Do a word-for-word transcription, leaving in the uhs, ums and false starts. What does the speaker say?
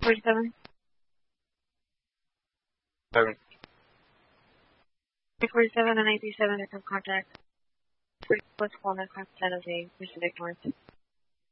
forty-seven. Seven. forty-seven and eighty-seven to contact. forty-four Walnut Cross, San Jose, Pacific North.